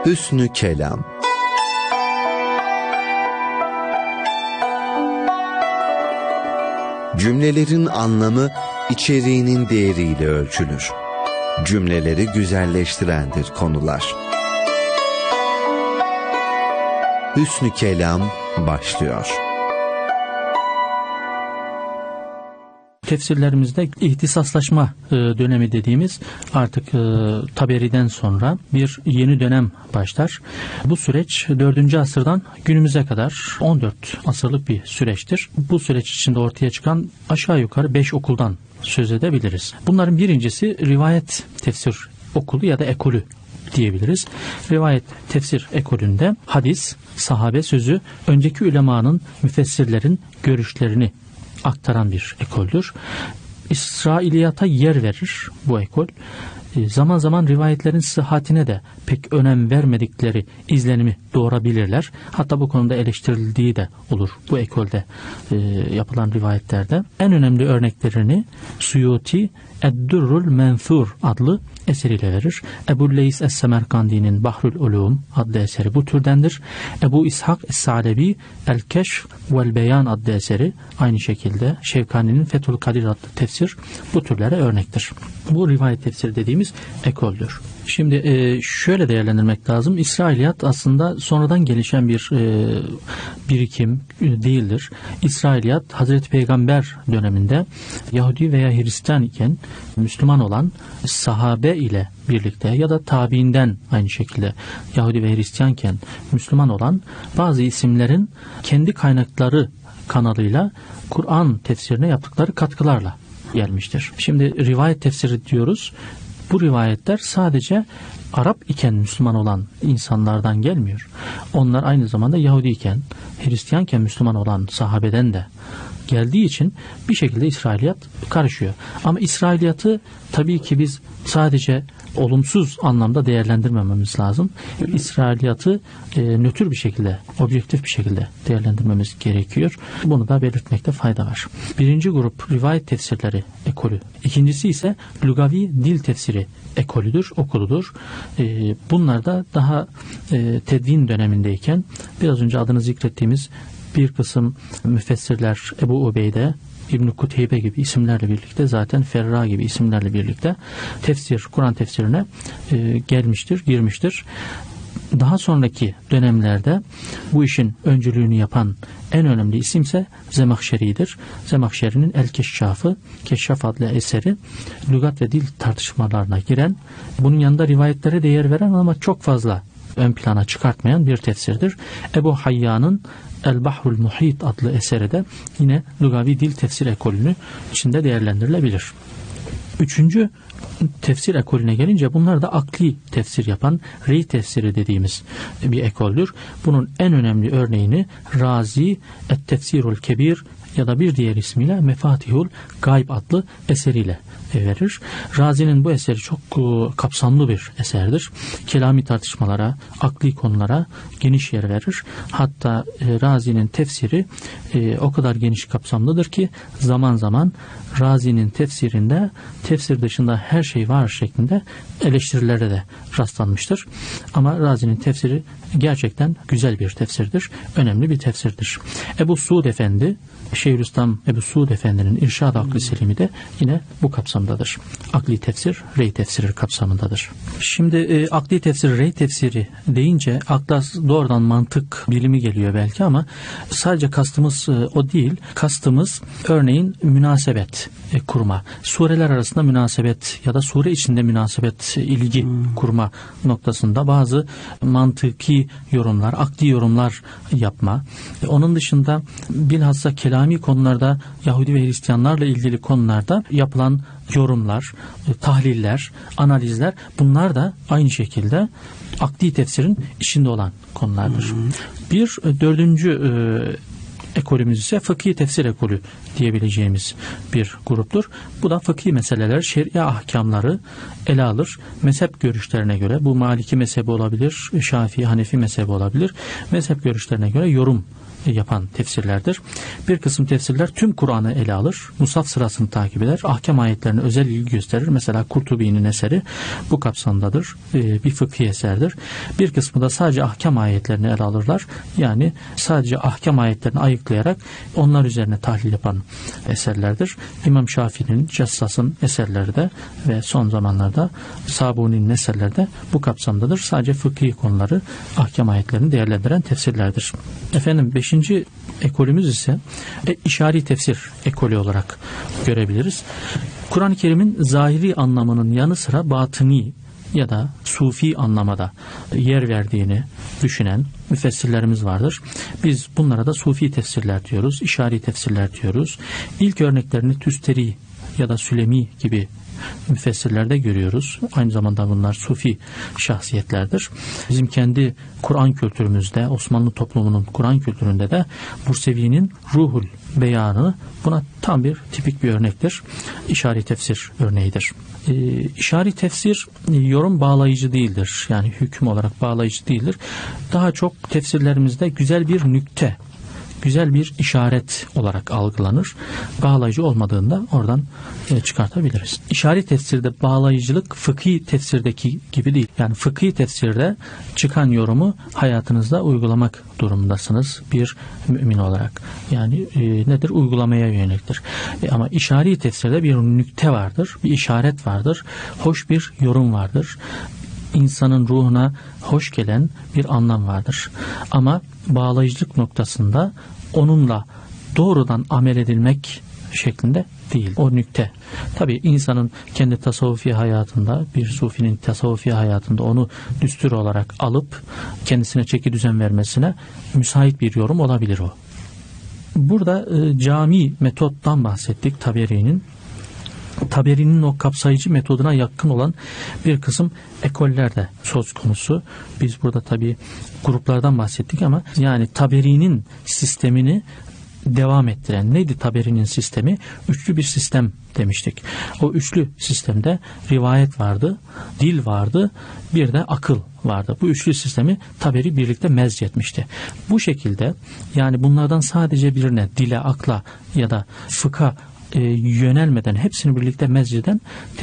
Hüsnü kelam. Cümlelerin anlamı içeriğinin değeriyle ölçülür. Cümleleri güzelleştirendir konular. Hüsnü kelam başlıyor. Tefsirlerimizde ihtisaslaşma dönemi dediğimiz artık Taberi'den sonra bir yeni dönem başlar. Bu süreç 4. asırdan günümüze kadar 14 asırlık bir süreçtir. Bu süreç içinde ortaya çıkan aşağı yukarı 5 okuldan söz edebiliriz. Bunların birincisi rivayet tefsir okulu ya da ekolü diyebiliriz. Rivayet tefsir ekolünde hadis, sahabe sözü, önceki ulemanın, müfessirlerin görüşlerini aktaran bir ekoldür. İsrailiyata yer verir bu ekol. Zaman zaman rivayetlerin sıhhatine de pek önem vermedikleri izlenimi doğurabilirler. Hatta bu konuda eleştirildiği de olur bu ekolde yapılan rivayetlerde. En önemli örneklerini Suyuti Eddurrul Menthur adlı eseriyle verir. Ebu Leys Es-Semerkandi'nin Bahrul Ulum adlı eseri bu türdendir. Ebu İshak Es-Salebi El-Keşf vel-Beyan adlı eseri aynı şekilde Şevkani'nin Fethül Kadir adlı tefsir bu türlere örnektir. Bu rivayet tefsiri dediğimiz ekoldür. Şimdi şöyle değerlendirmek lazım. İsrailiyat aslında sonradan gelişen bir birikim değildir. İsrailiyat Hazreti Peygamber döneminde Yahudi veya Hristiyan iken Müslüman olan sahabe ile birlikte ya da tabiinden aynı şekilde Yahudi ve Hristiyanken Müslüman olan bazı isimlerin kendi kaynakları kanalıyla Kur'an tefsirine yaptıkları katkılarla gelmiştir. Şimdi rivayet tefsiri diyoruz. Bu rivayetler sadece Arap iken Müslüman olan insanlardan gelmiyor. Onlar aynı zamanda Yahudi iken, Hristiyanken Müslüman olan sahabeden de geldiği için bir şekilde İsrailiyat karışıyor. Ama İsrailiyatı tabii ki biz sadece olumsuz anlamda değerlendirmememiz lazım. İsrailiyatı nötr bir şekilde, objektif bir şekilde değerlendirmemiz gerekiyor. Bunu da belirtmekte fayda var. Birinci grup rivayet tefsirleri ekolü. İkincisi ise lugavi dil tefsiri ekolüdür, okuludur. Bunlar da daha tedvin dönemindeyken biraz önce adını zikrettiğimiz bir kısım müfessirler Ebu Ubeyde, İbn-i Kuteybe gibi isimlerle birlikte zaten Ferra gibi isimlerle birlikte tefsir, Kur'an tefsirine girmiştir. Daha sonraki dönemlerde bu işin öncülüğünü yapan en önemli isimse Zemahşeri'dir. Zemahşeri'nin El-Keşşaf'ı, Keşşaf adlı eseri lügat ve dil tartışmalarına giren, bunun yanında rivayetlere değer veren ama çok fazla ön plana çıkartmayan bir tefsirdir. Ebu Hayya'nın El-Bahrul Muhit adlı eseri de yine lugavi dil tefsir ekolünü içinde değerlendirilebilir. Üçüncü tefsir ekolüne gelince bunlar da akli tefsir yapan rey tefsiri dediğimiz bir ekoldür. Bunun en önemli örneğini Razi Et-Tefsirul Kebir ya da bir diğer ismiyle Mefatihul Gayb adlı eseriyle verir. Razi'nin bu eseri çok kapsamlı bir eserdir. Kelami tartışmalara, akli konulara geniş yer verir. Hatta Razi'nin tefsiri o kadar geniş kapsamlıdır ki zaman zaman Razi'nin tefsirinde tefsir dışında her şey var şeklinde eleştirilere de rastlanmıştır. Ama Razi'nin tefsiri gerçekten güzel bir tefsirdir. Önemli bir tefsirdir. Ebu Suud Efendi, Şeyhülislam Ebu Suud Efendi'nin İrşad-ı Akli Selimi de yine bu kapsamdadır. Akli tefsir, rey tefsiri kapsamındadır. Şimdi akli tefsir, rey tefsiri deyince akla doğrudan mantık bilimi geliyor belki ama sadece kastımız o değil. Kastımız örneğin münasebet kurma. Sureler arasında münasebet ya da sure içinde münasebet, ilgi kurma noktasında bazı mantıki yorumlar, akli yorumlar yapma. Onun dışında bilhassa kelami konularda Yahudi ve Hristiyanlarla ilgili konularda yapılan yorumlar, tahliller, analizler bunlar da aynı şekilde akli tefsirin içinde olan konulardır. Bir dördüncü ekolümüz ise fıkhi tefsir ekolü diyebileceğimiz bir gruptur. Bu da fıkhi meseleler, şeria ahkamları ele alır. Mezhep görüşlerine göre, bu Maliki mezhebi olabilir, Şafii, Hanefi mezhebi olabilir. Mezhep görüşlerine göre yorum yapan tefsirlerdir. Bir kısım tefsirler tüm Kur'an'ı ele alır. Musaf sırasını takip eder. Ahkam ayetlerine özel ilgi gösterir. Mesela Kurtubi'nin eseri bu kapsamdadır. Bir fıkhi eserdir. Bir kısmı da sadece ahkam ayetlerini ele alırlar. Yani sadece ahkam ayetlerini ayıklayarak onlar üzerine tahlil yapan eserlerdir. İmam Şafii'nin, Cessas'ın eserleri de ve son zamanlarda Sabuni'nin eserleri de bu kapsamdadır. Sadece fıkhi konuları, ahkam ayetlerini değerlendiren tefsirlerdir. Efendim 5. ekolümüz ise işari tefsir ekolü olarak görebiliriz. Kur'an-ı Kerim'in zahiri anlamının yanı sıra batıni ya da sufi anlamada yer verdiğini düşünen müfessirlerimiz vardır. Biz bunlara da sufi tefsirler diyoruz, işari tefsirler diyoruz. İlk örneklerini Tüsteri ya da Sülemi gibi müfessirlerde görüyoruz. Aynı zamanda bunlar sufi şahsiyetlerdir. Bizim kendi Kur'an kültürümüzde, Osmanlı toplumunun Kur'an kültüründe de Bursevi'nin Ruhul Beyanı buna tam bir tipik bir örnektir. İşari tefsir örneğidir. İşari tefsir yorum bağlayıcı değildir. Yani hüküm olarak bağlayıcı değildir. Daha çok tefsirlerimizde güzel bir nükte, güzel bir işaret olarak algılanır. Bağlayıcı olmadığında oradan çıkartabiliriz. İşari tefsirde bağlayıcılık fıkhi tefsirdeki gibi değil. Yani fıkhi tefsirde çıkan yorumu hayatınızda uygulamak durumundasınız bir mümin olarak. Yani nedir? Uygulamaya yöneliktir. Ama işari tefsirde bir nükte vardır, bir işaret vardır, hoş bir yorum vardır. İnsanın ruhuna hoş gelen bir anlam vardır. Ama bağlayıcılık noktasında onunla doğrudan amel edilmek şeklinde değil. O nükte. Tabii insanın kendi tasavvufi hayatında, bir sufinin tasavvufi hayatında onu düstur olarak alıp kendisine çeki düzen vermesine müsait bir yorum olabilir o. Burada cami metottan bahsettik Taberi'nin. Taberi'nin o kapsayıcı metoduna yakın olan bir kısım ekoller de söz konusu. Biz burada tabii gruplardan bahsettik ama yani Taberi'nin sistemini devam ettiren neydi Taberi'nin sistemi? Üçlü bir sistem demiştik. O üçlü sistemde rivayet vardı, dil vardı, bir de akıl vardı. Bu üçlü sistemi Taberi birlikte mezcetmişti. Bu şekilde yani bunlardan sadece birine, dile, akla ya da fıkha yönelmeden hepsini birlikte mezceden